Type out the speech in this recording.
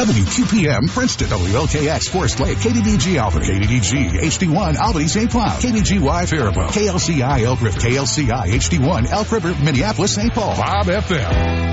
WQPM Princeton, WLKX Forest Lake, KDDG Albany, KDDG HD1 Albany St. Cloud, KBGY Faribault, KLCI Elk River, KLCI HD1 Elk River, Minneapolis St. Paul, Bob FM.